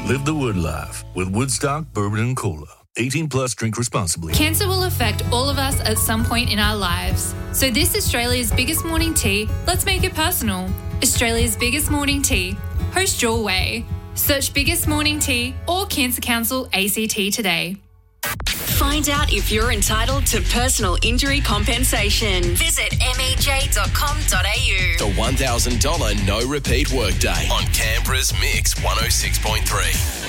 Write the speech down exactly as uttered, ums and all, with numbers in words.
Live the Wood life with Woodstock Bourbon and Cola. eighteen plus, drink responsibly. Cancer will affect all of us at some point in our lives. So this Australia's biggest morning tea, let's make it personal. Australia's biggest morning tea. Host your way. Search Biggest Morning Tea or Cancer Council A C T today. Find out if you're entitled to personal injury compensation. Visit m e j dot com dot a u. The one thousand dollars no repeat workday on Canberra's Mix one oh six point three.